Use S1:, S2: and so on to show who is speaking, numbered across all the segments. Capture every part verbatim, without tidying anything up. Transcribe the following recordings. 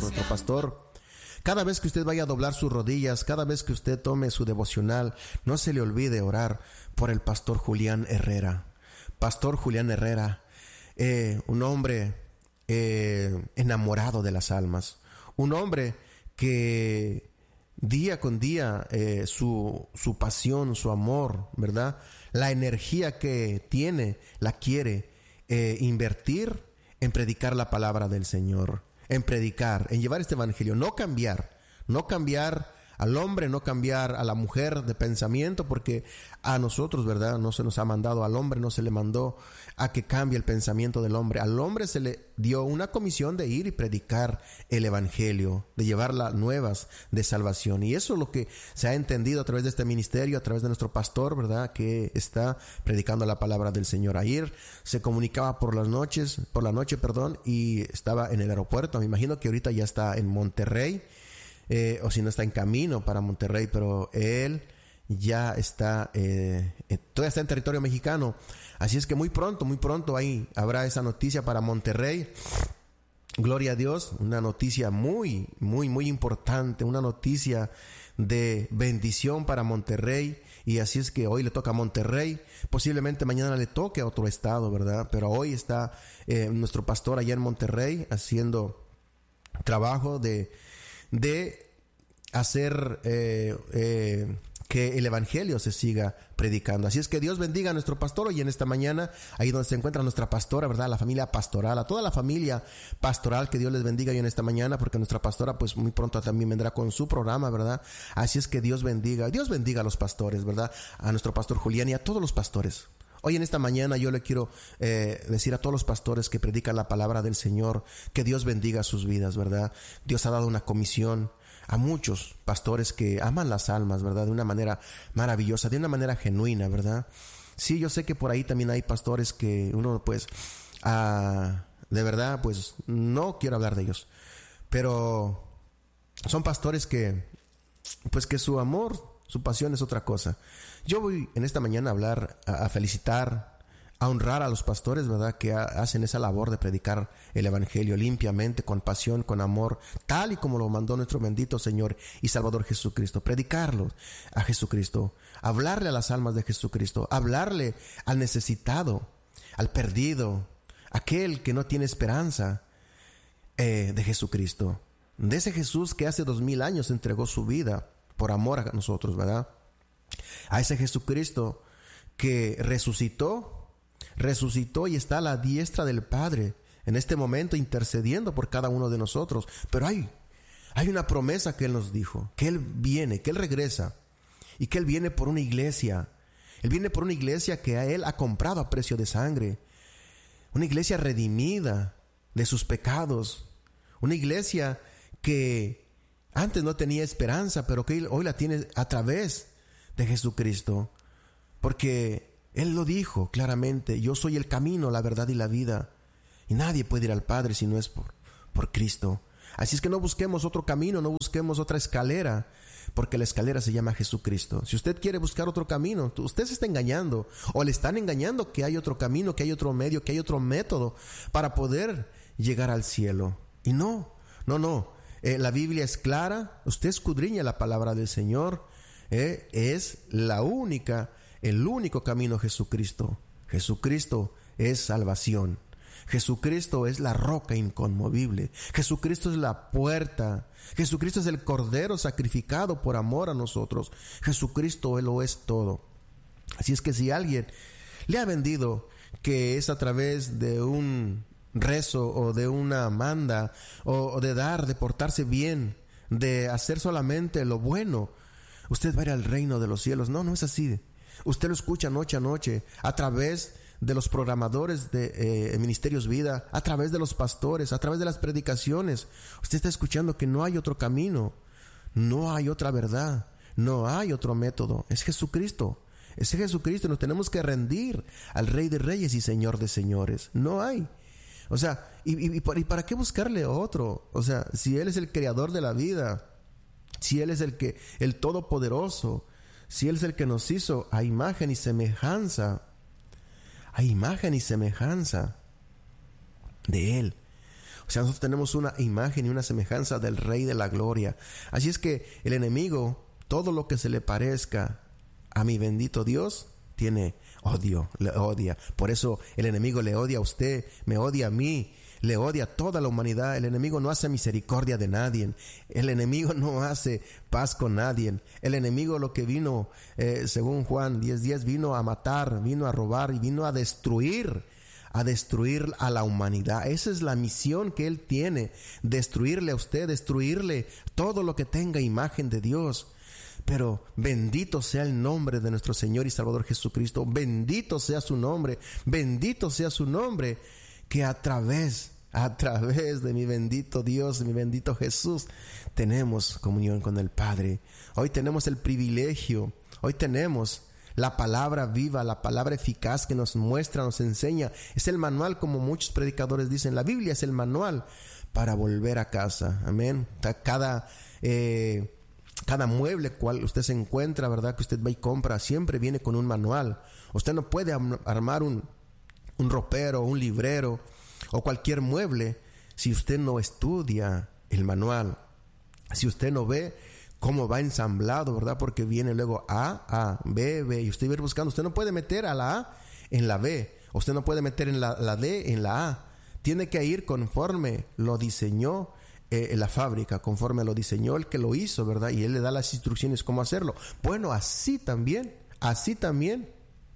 S1: nuestro pastor. Cada vez que usted vaya a doblar sus rodillas, cada vez que usted tome su devocional, no se le olvide orar por el pastor Julián Herrera. Pastor Julián Herrera, eh, un hombre eh, enamorado de las almas, un hombre que día con día eh, su, su pasión, su amor, ¿verdad? La energía que tiene, la quiere eh, invertir en predicar la palabra del Señor, en predicar, en llevar este evangelio, no cambiar, no cambiar al hombre, no cambiar a la mujer de pensamiento, porque a nosotros, ¿verdad? No se nos ha mandado, al hombre no se le mandó a que cambie el pensamiento del hombre. Al hombre se le dio una comisión de ir y predicar el evangelio, de llevar las nuevas de salvación. Y eso es lo que se ha entendido a través de este ministerio, a través de nuestro pastor, ¿verdad? Que está predicando la palabra del Señor. Ayer se comunicaba por las noches, por la noche, perdón, y estaba en el aeropuerto. Me imagino que ahorita ya está en Monterrey. Eh, o si no está en camino para Monterrey, pero él ya está, eh, todavía está en territorio mexicano. Así es que muy pronto, muy pronto ahí habrá esa noticia para Monterrey. Gloria a Dios, una noticia muy, muy, muy importante, una noticia de bendición para Monterrey. Y así es que hoy le toca a Monterrey, posiblemente mañana le toque a otro estado, ¿verdad? Pero hoy está eh, nuestro pastor allá en Monterrey haciendo trabajo de... de hacer eh, eh, que el evangelio se siga predicando. Así es que Dios bendiga a nuestro pastor hoy en esta mañana, ahí donde se encuentra nuestra pastora, ¿verdad? La familia pastoral, a toda la familia pastoral, que Dios les bendiga hoy en esta mañana, porque nuestra pastora pues muy pronto también vendrá con su programa, ¿verdad? Así es que Dios bendiga, Dios bendiga a los pastores, ¿verdad? A nuestro pastor Julián y a todos los pastores. Hoy en esta mañana yo le quiero eh, decir a todos los pastores que predican la palabra del Señor, que Dios bendiga sus vidas, ¿verdad? Dios ha dado una comisión a muchos pastores que aman las almas, ¿verdad? De una manera maravillosa, de una manera genuina, ¿verdad? Sí, yo sé que por ahí también hay pastores que uno pues, ah, de verdad, pues no quiero hablar de ellos, pero son pastores que, pues que su amor, su pasión es otra cosa. Yo voy en esta mañana a hablar, a, a felicitar, a honrar a los pastores, ¿verdad? Que ha, hacen esa labor de predicar el evangelio limpiamente, con pasión, con amor, tal y como lo mandó nuestro bendito Señor y Salvador Jesucristo. Predicarlo a Jesucristo, hablarle a las almas de Jesucristo, hablarle al necesitado, al perdido, aquel que no tiene esperanza eh, de Jesucristo. De ese Jesús que hace dos mil años entregó su vida por amor a nosotros, ¿verdad? A ese Jesucristo que resucitó, resucitó y está a la diestra del Padre en este momento intercediendo por cada uno de nosotros. Pero hay, hay una promesa que Él nos dijo, que Él viene, que Él regresa y que Él viene por una iglesia. Él viene por una iglesia que a Él ha comprado a precio de sangre, una iglesia redimida de sus pecados, una iglesia que antes no tenía esperanza, pero que hoy la tiene a través de Jesucristo, porque Él lo dijo claramente: yo soy el camino, la verdad y la vida, y nadie puede ir al Padre si no es por, por Cristo. Así es que no busquemos otro camino, no busquemos otra escalera, porque la escalera se llama Jesucristo. Si usted quiere buscar otro camino, usted se está engañando, o le están engañando que hay otro camino, que hay otro medio, que hay otro método para poder llegar al cielo. Y no, no, no. Eh, la Biblia es clara, usted escudriña la palabra del Señor, eh, es la única, el único camino Jesucristo. Jesucristo es salvación. Jesucristo es la roca inconmovible. Jesucristo es la puerta. Jesucristo es el Cordero sacrificado por amor a nosotros. Jesucristo, Él lo es todo. Así es que si alguien le ha vendido que es a través de un rezo o de una manda o, o de dar, de portarse bien, de hacer solamente lo bueno, usted va a ir al reino de los cielos. No, no es así. Usted lo escucha noche a noche a través de los programadores de eh, Ministerios Vida, a través de los pastores, a través de las predicaciones. Usted está escuchando que no hay otro camino, no hay otra verdad, no hay otro método. Es Jesucristo. Es Jesucristo. Nos tenemos que rendir al Rey de Reyes y Señor de Señores. No hay. O sea, ¿y, y, y para qué buscarle otro? O sea, si Él es el creador de la vida, si Él es el que, el todopoderoso, si Él es el que nos hizo a imagen y semejanza, a imagen y semejanza de Él. O sea, nosotros tenemos una imagen y una semejanza del Rey de la Gloria. Así es que el enemigo, todo lo que se le parezca a mi bendito Dios, tiene odio, le odia. Por eso el enemigo le odia a usted, me odia a mí, le odia a toda la humanidad. El enemigo no hace misericordia de nadie. El enemigo no hace paz con nadie. El enemigo lo que vino, eh, según Juan diez diez, vino a matar, vino a robar y vino a destruir, a destruir a la humanidad. Esa es la misión que él tiene, destruirle a usted, destruirle todo lo que tenga imagen de Dios. Pero bendito sea el nombre de nuestro Señor y Salvador Jesucristo. Bendito sea su nombre. Bendito sea su nombre. Que a través, a través de mi bendito Dios, de mi bendito Jesús, tenemos comunión con el Padre. Hoy tenemos el privilegio. Hoy tenemos la palabra viva, la palabra eficaz que nos muestra, nos enseña. Es el manual, como muchos predicadores dicen. La Biblia es el manual para volver a casa. Amén. Cada... Eh, Cada mueble cual usted se encuentra, ¿verdad?, que usted va y compra, siempre viene con un manual. Usted no puede armar un, un ropero, un librero o cualquier mueble si usted no estudia el manual. Si usted no ve cómo va ensamblado, ¿verdad? Porque viene luego A, A, B, B, y usted va a ir buscando. Usted no puede meter a la A en la B. Usted no puede meter en la, la D en la A. Tiene que ir conforme lo diseñó Eh, la fábrica, conforme lo diseñó el que lo hizo, ¿verdad? Y él le da las instrucciones cómo hacerlo. Bueno, así también, así también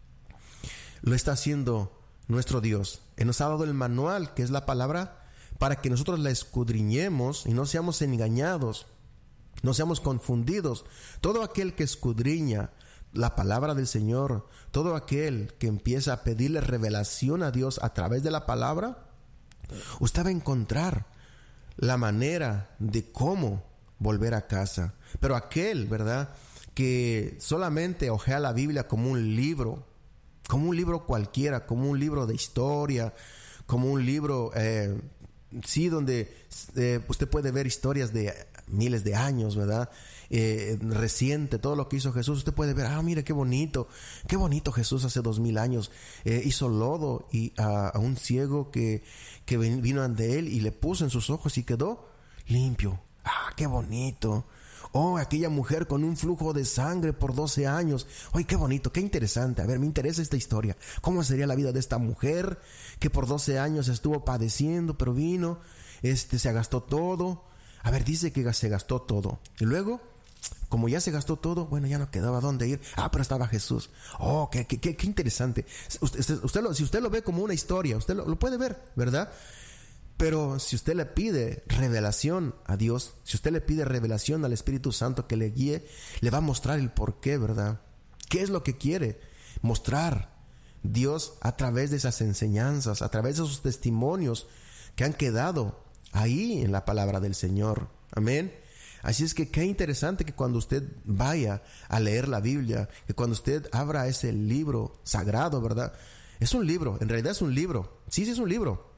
S1: lo está haciendo nuestro Dios. Él nos ha dado el manual, que es la palabra, para que nosotros la escudriñemos y no seamos engañados, no seamos confundidos. Todo aquel que escudriña la palabra del Señor, todo aquel que empieza a pedirle revelación a Dios a través de la palabra, usted va a encontrar la manera de cómo volver a casa. Pero aquel, ¿verdad?, que solamente ojea la Biblia como un libro, como un libro cualquiera, como un libro de historia, como un libro, eh, sí, donde eh, usted puede ver historias de miles de años, ¿verdad?, eh, reciente, todo lo que hizo Jesús. Usted puede ver, ah, mire qué bonito, qué bonito Jesús hace dos mil años, eh, hizo lodo y a, a un ciego que, que vino ante él y le puso en sus ojos y quedó limpio. Ah, qué bonito. Oh, aquella mujer con un flujo de sangre por doce años. Oye, qué bonito, qué interesante. A ver, me interesa esta historia. ¿Cómo sería la vida de esta mujer que por doce años estuvo padeciendo, pero vino, este, se gastó todo? A ver, dice que se gastó todo. Y luego, como ya se gastó todo, bueno, ya no quedaba dónde ir. Ah, pero estaba Jesús. Oh, qué, qué, qué, qué interesante. Usted, usted, usted lo, si usted lo ve como una historia, usted lo, lo puede ver, ¿verdad? Pero si usted le pide revelación a Dios, si usted le pide revelación al Espíritu Santo que le guíe, le va a mostrar el porqué, ¿verdad? ¿Qué es lo que quiere mostrar Dios a través de esas enseñanzas, a través de esos testimonios que han quedado ahí en la palabra del Señor? Amén. Así es que qué interesante que cuando usted vaya a leer la Biblia, que cuando usted abra ese libro sagrado, ¿verdad? Es un libro, en realidad es un libro. Sí, sí es un libro.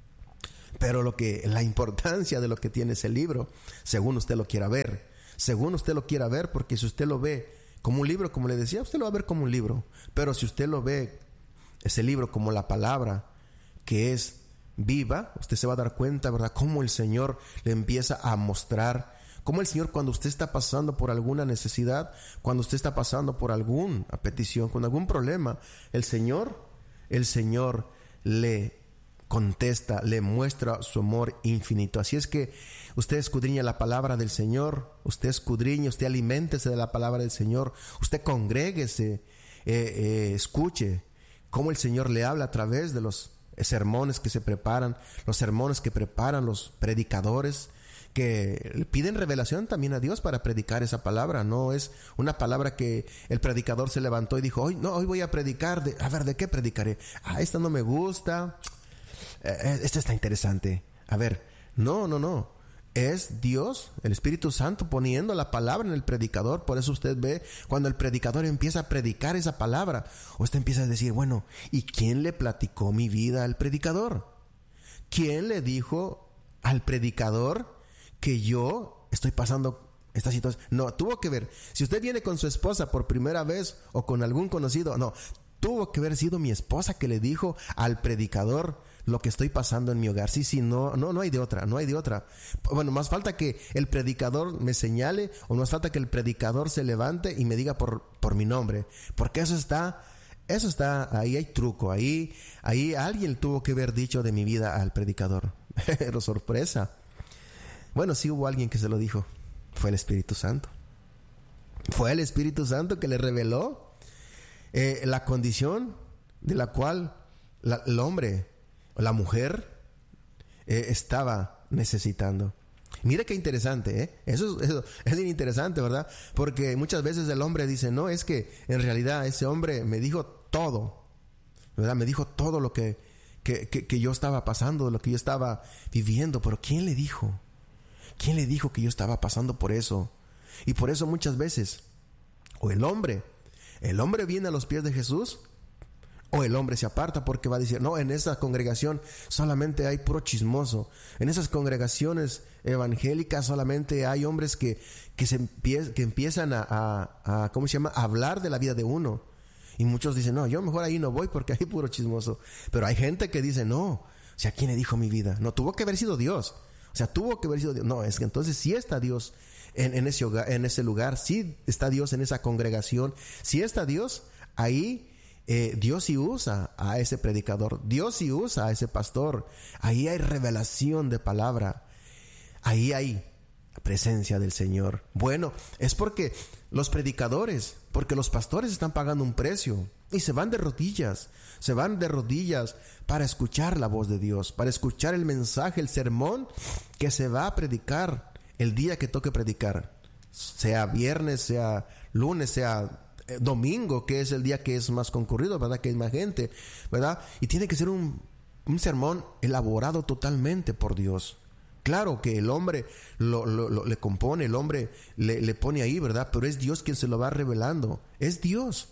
S1: Pero lo que, la importancia de lo que tiene ese libro, según usted lo quiera ver, según usted lo quiera ver, porque si usted lo ve como un libro, como le decía, usted lo va a ver como un libro. Pero si usted lo ve, ese libro, como la palabra que es viva, usted se va a dar cuenta, ¿verdad?, cómo el Señor le empieza a mostrar. Como el Señor, cuando usted está pasando por alguna necesidad, cuando usted está pasando por alguna petición, con algún problema, el Señor, el Señor le contesta, le muestra su amor infinito. Así es que usted escudriña la palabra del Señor, usted escudriña, usted aliméntese de la palabra del Señor, usted congréguese, eh, eh, escuche cómo el Señor le habla a través de los sermones que se preparan, los sermones que preparan los predicadores, que le piden revelación también a Dios para predicar esa palabra. No es una palabra que el predicador se levantó y dijo, hoy no, hoy voy a predicar, de, a ver, ¿de qué predicaré? Ah, esta no me gusta, eh, esta está interesante. A ver, no, no, no. Es Dios, el Espíritu Santo, poniendo la palabra en el predicador. Por eso usted ve, cuando el predicador empieza a predicar esa palabra, usted empieza a decir, bueno, ¿y quién le platicó mi vida al predicador? ¿Quién le dijo al predicador que yo estoy pasando esta situación? No, tuvo que ver. Si usted viene con su esposa por primera vez o con algún conocido, no, tuvo que haber sido mi esposa que le dijo al predicador lo que estoy pasando en mi hogar. Sí, sí, no, no, no hay de otra, no hay de otra. Bueno, más falta que el predicador me señale, o más falta que el predicador se levante y me diga por, por mi nombre, porque eso está, eso está, ahí hay truco, ahí, ahí alguien tuvo que haber dicho de mi vida al predicador. Pero sorpresa. Bueno, sí hubo alguien que se lo dijo, fue el Espíritu Santo. Fue el Espíritu Santo que le reveló eh, la condición de la cual la, el hombre o la mujer eh, estaba necesitando. Mire qué interesante, ¿eh? Eso, eso es bien interesante, ¿verdad? Porque muchas veces el hombre dice, no, es que en realidad ese hombre me dijo todo, ¿verdad? Me dijo todo lo que, que, que, que yo estaba pasando, lo que yo estaba viviendo. Pero ¿quién le dijo? ¿Quién le dijo que yo estaba pasando por eso? Y por eso muchas veces, o el hombre, el hombre viene a los pies de Jesús, o el hombre se aparta porque va a decir, no, en esa congregación solamente hay puro chismoso. En esas congregaciones evangélicas solamente hay hombres que, que, se empie- que empiezan a, a, a, ¿cómo se llama?, a hablar de la vida de uno. Y muchos dicen, no, yo mejor ahí no voy porque hay puro chismoso. Pero hay gente que dice, no, o sea, ¿quién le dijo mi vida? No, tuvo que haber sido Dios. O sea, tuvo que haber sido Dios. No, es que entonces sí está Dios en, en, ese hogar, en ese lugar, sí está Dios en esa congregación, sí está Dios ahí. Eh, Dios sí usa a ese predicador, Dios sí usa a ese pastor. Ahí hay revelación de palabra, ahí hay presencia del Señor. Bueno, es porque los predicadores, porque los pastores están pagando un precio y se van de rodillas, se van de rodillas para escuchar la voz de Dios, para escuchar el mensaje, el sermón que se va a predicar el día que toque predicar, sea viernes, sea lunes, sea domingo, que es el día que es más concurrido, ¿verdad? Que hay más gente, ¿verdad? Y tiene que ser un, un sermón elaborado totalmente por Dios. Claro que el hombre lo, lo, lo le compone, el hombre le, le pone ahí, ¿verdad? Pero es Dios quien se lo va revelando. Es Dios.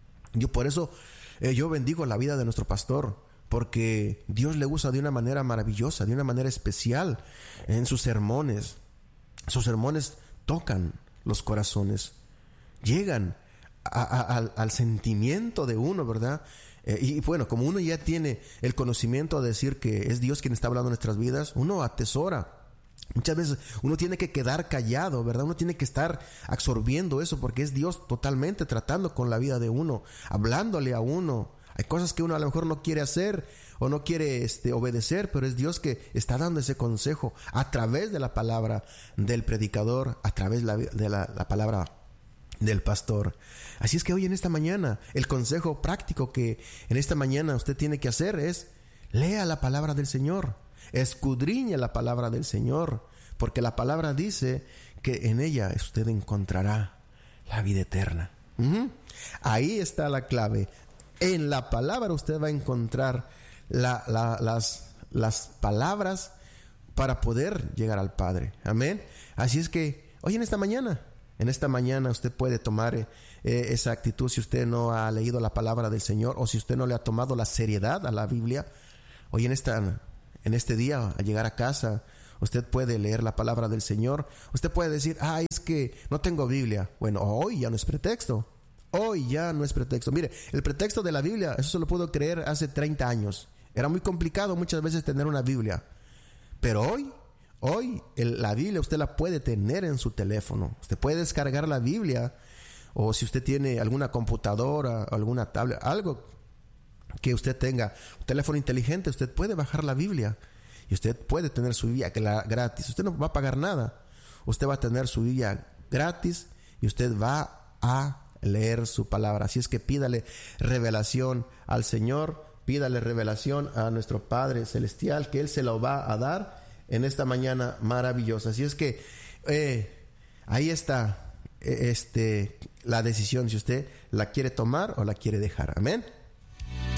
S1: Yo por eso eh, yo bendigo la vida de nuestro pastor, porque Dios le usa de una manera maravillosa, de una manera especial en sus sermones. Sus sermones tocan los corazones, llegan A, a, al, al sentimiento de uno, ¿verdad? Eh, y bueno, como uno ya tiene el conocimiento de decir que es Dios quien está hablando en nuestras vidas, uno atesora. Muchas veces uno tiene que quedar callado, ¿verdad? Uno tiene que estar absorbiendo eso porque es Dios totalmente tratando con la vida de uno, hablándole a uno. Hay cosas que uno a lo mejor no quiere hacer o no quiere este, obedecer, pero es Dios que está dando ese consejo a través de la palabra del predicador, a través de la, de la, la palabra del pastor. Así es que hoy en esta mañana, el consejo práctico que en esta mañana usted tiene que hacer es: lea la palabra del Señor, escudriñe la palabra del Señor, porque la palabra dice que en ella usted encontrará la vida eterna. Uh-huh. Ahí está la clave. En la palabra usted va a encontrar la, la, las, las palabras para poder llegar al Padre. Amén. Así es que hoy en esta mañana, En esta mañana usted puede tomar eh, esa actitud si usted no ha leído la palabra del Señor o si usted no le ha tomado la seriedad a la Biblia. Hoy en, esta, en este día, al llegar a casa, usted puede leer la palabra del Señor. Usted puede decir, ah, es que no tengo Biblia. Bueno, hoy ya no es pretexto. Hoy ya no es pretexto. Mire, el pretexto de la Biblia, eso se lo puedo creer hace treinta años. Era muy complicado muchas veces tener una Biblia. Pero hoy... Hoy el, la Biblia usted la puede tener en su teléfono. Usted puede descargar la Biblia, o si usted tiene alguna computadora, alguna tablet, algo que usted tenga, un teléfono inteligente, usted puede bajar la Biblia y usted puede tener su Biblia gratis. Usted no va a pagar nada. Usted va a tener su Biblia gratis y usted va a leer su palabra. Así es que pídale revelación al Señor, pídale revelación a nuestro Padre Celestial, que Él se lo va a dar en esta mañana maravillosa. Así es que eh, ahí está eh, este, la decisión, si usted la quiere tomar o la quiere dejar. Amén.